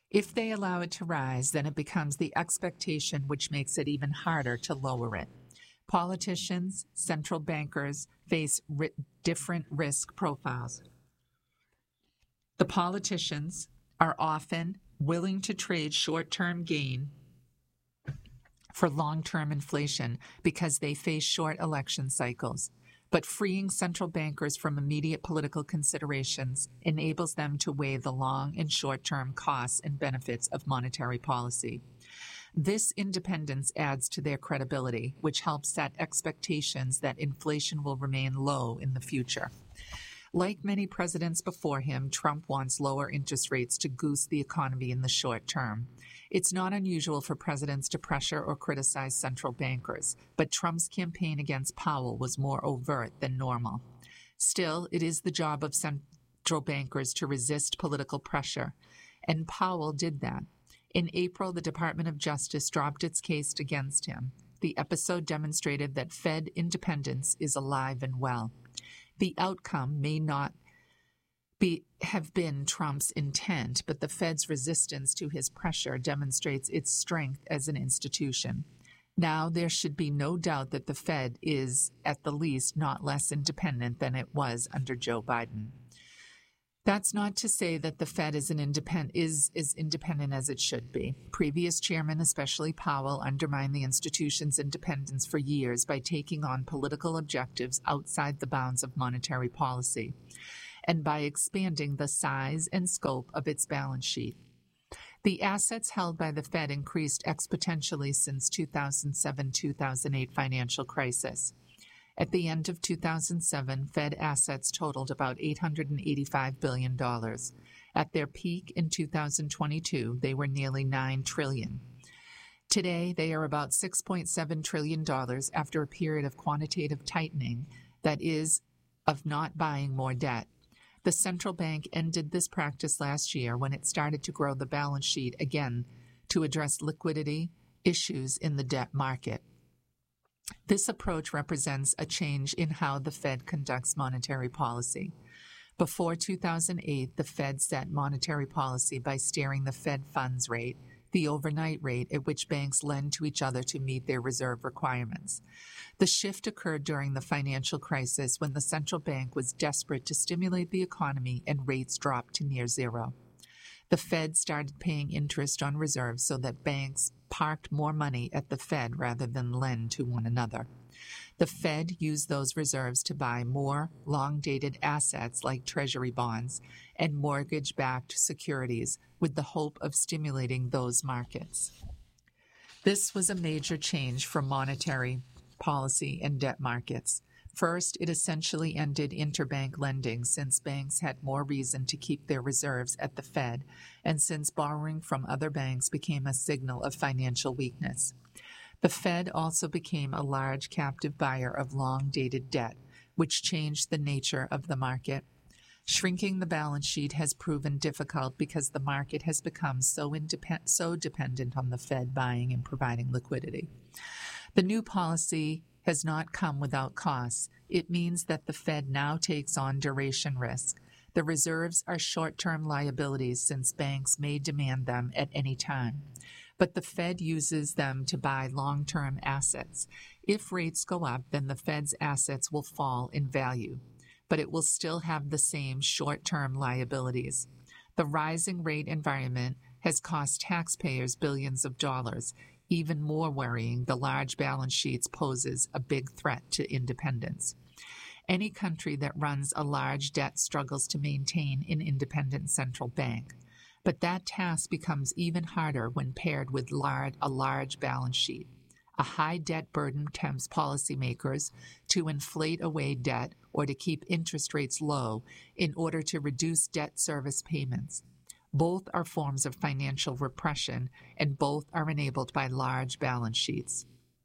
If they allow it to rise, then it becomes the expectation, which makes it even harder to lower it. Politicians, central bankers face different risk profiles. The politicians are often willing to trade short-term gain for long-term inflation because they face short election cycles. But freeing central bankers from immediate political considerations enables them to weigh the long and short-term costs and benefits of monetary policy. This independence adds to their credibility, which helps set expectations that inflation will remain low in the future. Like many presidents before him, Trump wants lower interest rates to goose the economy in the short term. It's not unusual for presidents to pressure or criticize central bankers, but Trump's campaign against Powell was more overt than normal. Still, it is the job of central bankers to resist political pressure, and Powell did that. In April, the Department of Justice dropped its case against him. The episode demonstrated that Fed independence is alive and well. The outcome may not have been Trump's intent, but the Fed's resistance to his pressure demonstrates its strength as an institution. Now, there should be no doubt that the Fed is, at the least, not less independent than it was under Joe Biden. That's not to say that the Fed is as independent as it should be. Previous chairmen, especially Powell, undermined the institution's independence for years by taking on political objectives outside the bounds of monetary policy, and by expanding the size and scope of its balance sheet. The assets held by the Fed increased exponentially since 2007-2008 financial crisis. At the end of 2007, Fed assets totaled about $885 billion. At their peak in 2022, they were nearly $9 trillion. Today, they are about $6.7 trillion after a period of quantitative tightening, that is, of not buying more debt. The central bank ended this practice last year when it started to grow the balance sheet again to address liquidity issues in the debt market. This approach represents a change in how the Fed conducts monetary policy. Before 2008, the Fed set monetary policy by steering the Fed funds rate, the overnight rate at which banks lend to each other to meet their reserve requirements. The shift occurred during the financial crisis when the central bank was desperate to stimulate the economy and rates dropped to near zero. The Fed started paying interest on reserves so that banks parked more money at the Fed rather than lend to one another. The Fed used those reserves to buy more long-dated assets like Treasury bonds and mortgage-backed securities with the hope of stimulating those markets. This was a major change for monetary policy and debt markets. First, it essentially ended interbank lending since banks had more reason to keep their reserves at the Fed and since borrowing from other banks became a signal of financial weakness. The Fed also became a large captive buyer of long-dated debt, which changed the nature of the market. Shrinking the balance sheet has proven difficult because the market has become so dependent on the Fed buying and providing liquidity. The new policy has not come without costs. It means that the Fed now takes on duration risk. The reserves are short-term liabilities since banks may demand them at any time. But the Fed uses them to buy long-term assets. If rates go up, then the Fed's assets will fall in value, but it will still have the same short-term liabilities. The rising rate environment has cost taxpayers billions of dollars. Even more worrying, the large balance sheets poses a big threat to independence. Any country that runs a large debt struggles to maintain an independent central bank. But that task becomes even harder when paired with a large balance sheet. A high debt burden tempts policymakers to inflate away debt or to keep interest rates low in order to reduce debt service payments. Both are forms of financial repression, and both are enabled by large balance sheets.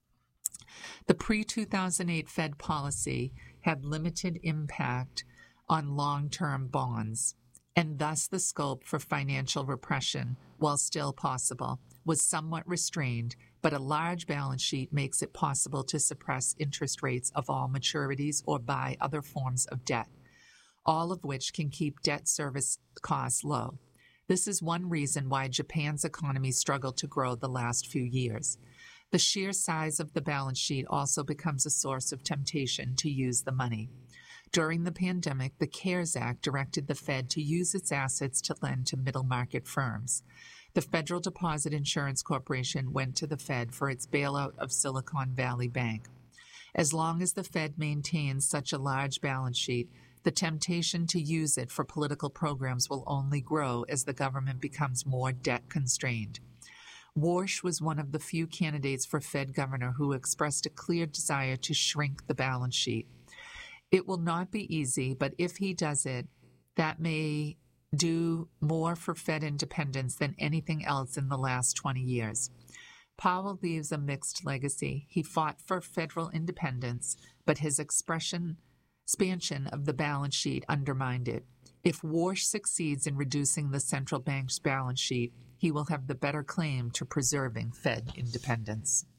The pre-2008 Fed policy had limited impact on long-term bonds, and thus the scope for financial repression, while still possible, was somewhat restrained, but a large balance sheet makes it possible to suppress interest rates of all maturities or buy other forms of debt, all of which can keep debt service costs low. This is one reason why Japan's economy struggled to grow the last few years. The sheer size of the balance sheet also becomes a source of temptation to use the money. During the pandemic, the CARES Act directed the Fed to use its assets to lend to middle market firms. The Federal Deposit Insurance Corporation went to the Fed for its bailout of Silicon Valley Bank. As long as the Fed maintains such a large balance sheet, the temptation to use it for political programs will only grow as the government becomes more debt-constrained. Warsh was one of the few candidates for Fed governor who expressed a clear desire to shrink the balance sheet. It will not be easy, but if he does it, that may do more for Fed independence than anything else in the last 20 years. Powell leaves a mixed legacy. He fought for federal independence, but his expansion of the balance sheet undermined it. If Warsh succeeds in reducing the central bank's balance sheet, he will have the better claim to preserving Fed independence.